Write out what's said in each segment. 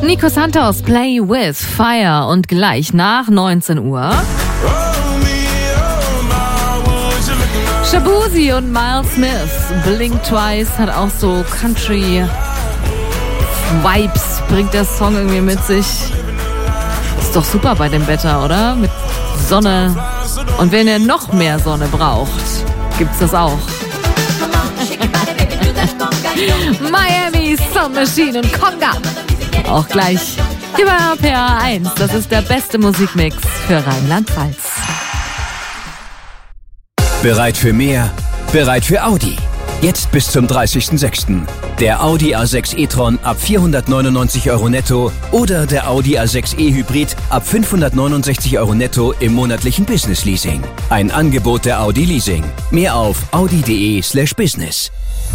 Nico Santos, Play with Fire, und gleich nach 19 Uhr Shaboozey und Miles Smith. Blink Twice hat auch so Country-Vibes, bringt der Song irgendwie mit sich. Ist doch super bei dem Wetter, oder? Mit Sonne. Und wenn ihr noch mehr Sonne braucht, gibt's das auch. Miami, Sound Machine und Conga. Auch gleich hier bei RPA 1. Das ist der beste Musikmix für Rheinland-Pfalz. Bereit für mehr? Bereit für Audi. Jetzt bis zum 30.06. Der Audi A6 e-tron ab 499 € netto oder der Audi A6 e-Hybrid ab 569 € netto im monatlichen Business Leasing. Ein Angebot der Audi Leasing. Mehr auf audi.de/business.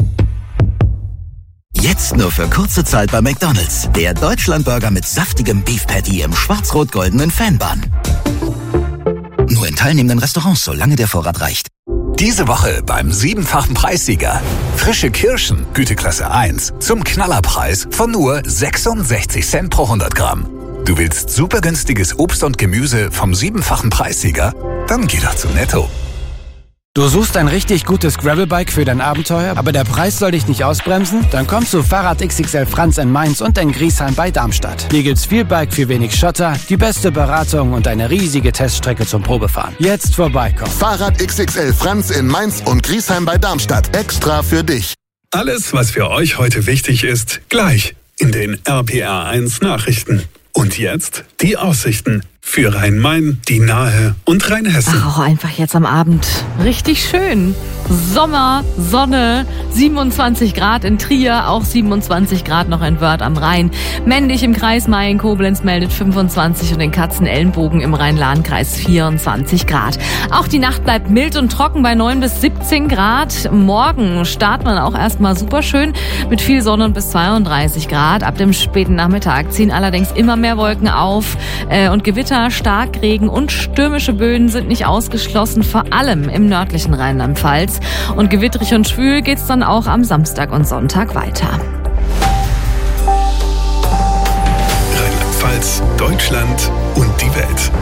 Jetzt nur für kurze Zeit bei McDonald's. Der Deutschlandburger mit saftigem Beef Patty im schwarz-rot-goldenen Fanbun. Nur in teilnehmenden Restaurants, solange der Vorrat reicht. Diese Woche beim 7-fachen Preissieger. Frische Kirschen, Güteklasse 1, zum Knallerpreis von nur 66 Cent pro 100 Gramm. Du willst super günstiges Obst und Gemüse vom 7-fachen Preissieger? Dann geh doch zu Netto. Du suchst ein richtig gutes Gravelbike für dein Abenteuer, aber der Preis soll dich nicht ausbremsen? Dann komm zu Fahrrad XXL Franz in Mainz und in Griesheim bei Darmstadt. Hier gibt's viel Bike für wenig Schotter, die beste Beratung und eine riesige Teststrecke zum Probefahren. Jetzt vorbeikommen. Fahrrad XXL Franz in Mainz und Griesheim bei Darmstadt. Extra für dich. Alles, was für euch heute wichtig ist, gleich in den RPA 1 Nachrichten. Und jetzt die Aussichten für Rhein-Main, die Nahe und Rheinhessen. Auch einfach jetzt am Abend richtig schön. Sommer, Sonne, 27 Grad in Trier, auch 27 Grad noch in Wörth am Rhein. Männlich im Kreis Mayen, Koblenz meldet 25 und in Katzenelnbogen im Rhein-Lahn-Kreis 24 Grad. Auch die Nacht bleibt mild und trocken bei 9 bis 17 Grad. Morgen startet man auch erstmal super schön mit viel Sonne und bis 32 Grad. Ab dem späten Nachmittag ziehen allerdings immer mehr Wolken auf und Gewitter, Starkregen und stürmische Böen sind nicht ausgeschlossen, vor allem im nördlichen Rheinland-Pfalz. Und gewittrig und schwül geht's dann auch am Samstag und Sonntag weiter. Rheinland-Pfalz, Deutschland und die Welt.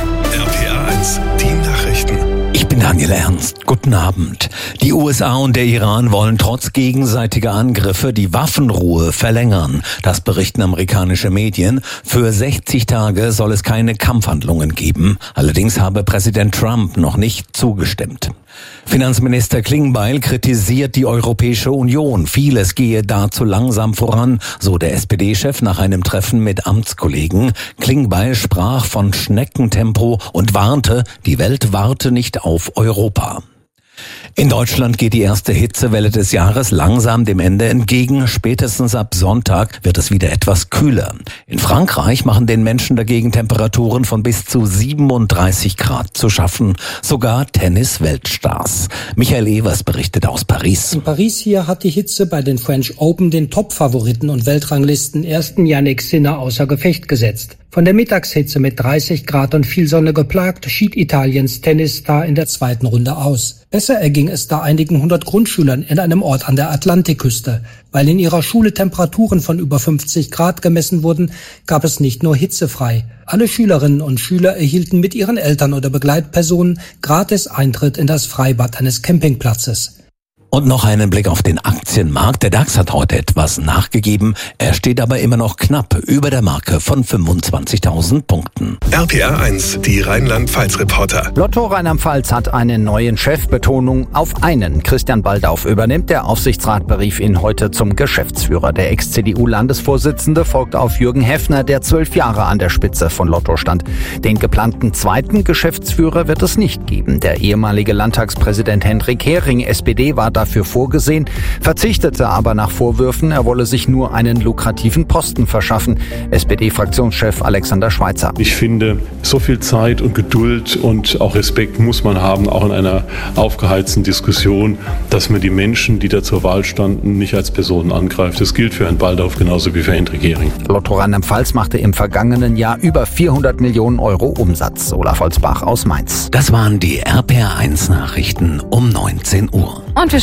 RPA 1, die Nachrichten. Ich bin Daniel Ernst. Guten Abend. Die USA und der Iran wollen trotz gegenseitiger Angriffe die Waffenruhe verlängern. Das berichten amerikanische Medien. Für 60 Tage soll es keine Kampfhandlungen geben. Allerdings habe Präsident Trump noch nicht zugestimmt. Finanzminister Klingbeil kritisiert die Europäische Union. Vieles gehe da zu langsam voran, so der SPD-Chef nach einem Treffen mit Amtskollegen. Klingbeil sprach von Schneckentempo und warnte, die Welt warte nicht auf Europa. In Deutschland geht die erste Hitzewelle des Jahres langsam dem Ende entgegen. Spätestens ab Sonntag wird es wieder etwas kühler. In Frankreich machen den Menschen dagegen Temperaturen von bis zu 37 Grad zu schaffen. Sogar Tennis-Weltstars. Michael Evers berichtet aus Paris. In Paris hier hat die Hitze bei den French Open den Top-Favoriten und Weltranglisten ersten Jannik Sinner außer Gefecht gesetzt. Von der Mittagshitze mit 30 Grad und viel Sonne geplagt, schied Italiens Tennisstar in der zweiten Runde aus. Besser erging es da einigen 100 Grundschülern in einem Ort an der Atlantikküste. Weil in ihrer Schule Temperaturen von über 50 Grad gemessen wurden, gab es nicht nur hitzefrei. Alle Schülerinnen und Schüler erhielten mit ihren Eltern oder Begleitpersonen gratis Eintritt in das Freibad eines Campingplatzes. Und noch einen Blick auf den Aktienmarkt. Der DAX hat heute etwas nachgegeben. Er steht aber immer noch knapp über der Marke von 25.000 Punkten. RPA 1, die Rheinland-Pfalz-Reporter. Lotto Rheinland-Pfalz hat einen neuen Chef. Betonung auf einen. Christian Baldauf übernimmt. Der Aufsichtsrat berief ihn heute zum Geschäftsführer. Der Ex-CDU-Landesvorsitzende folgt auf Jürgen Heffner, der 12 Jahre an der Spitze von Lotto stand. Den geplanten zweiten Geschäftsführer wird es nicht geben. Der ehemalige Landtagspräsident Hendrik Hering, SPD, war dafür vorgesehen, verzichtete aber nach Vorwürfen, er wolle sich nur einen lukrativen Posten verschaffen. SPD-Fraktionschef Alexander Schweitzer. Ich finde, so viel Zeit und Geduld und auch Respekt muss man haben, auch in einer aufgeheizten Diskussion, dass man die Menschen, die da zur Wahl standen, nicht als Personen angreift. Das gilt für Herrn Baldauf genauso wie für Hendrik Hering. Lotto Rheinland-Pfalz machte im vergangenen Jahr über 400 Millionen Euro Umsatz. Olaf Holzbach aus Mainz. Das waren die RPA 1 Nachrichten um 19 Uhr. Und wir schauen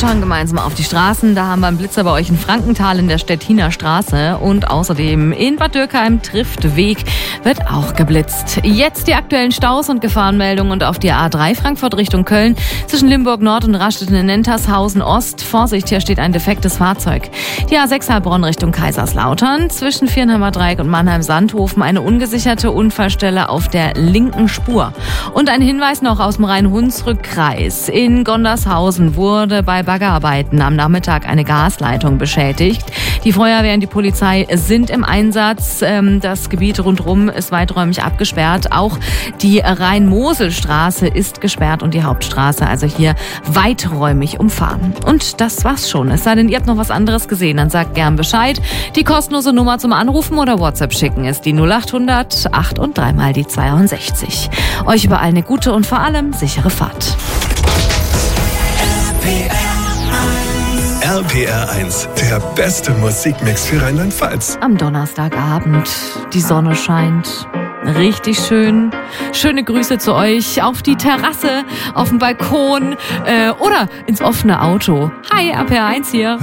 schauen gemeinsam auf die Straßen. Da haben wir einen Blitzer bei euch in Frankenthal in der Stettiner Straße. Und außerdem in Bad Dürkheim trifft Weg, wird auch geblitzt. Jetzt die aktuellen Staus und Gefahrenmeldungen und auf die A3 Frankfurt Richtung Köln zwischen Limburg Nord und Raststätten in Nentershausen Ost. Vorsicht, hier steht ein defektes Fahrzeug. Die A6 Heilbronn Richtung Kaiserslautern zwischen Viernheimer Dreieck und Mannheim-Sandhofen eine ungesicherte Unfallstelle auf der linken Spur. Und ein Hinweis noch aus dem Rhein-Hunsrück-Kreis. In Gondershausen wurde bei Baggerarbeiten am Nachmittag eine Gasleitung beschädigt. Die Feuerwehr und die Polizei sind im Einsatz. Das Gebiet rundherum ist weiträumig abgesperrt. Auch die Rhein-Mosel-Straße ist gesperrt und die Hauptstraße also hier weiträumig umfahren. Und das war's schon. Es sei denn, ihr habt noch was anderes gesehen, dann sagt gern Bescheid. Die kostenlose Nummer zum Anrufen oder WhatsApp schicken ist die 0800 8 und 3 mal die 62. Euch überall eine gute und vor allem sichere Fahrt. RPR 1, der beste Musikmix für Rheinland-Pfalz. Am Donnerstagabend, die Sonne scheint. Richtig schön. Schöne Grüße zu euch auf die Terrasse, auf dem Balkon oder ins offene Auto. Hi, RPR 1 hier.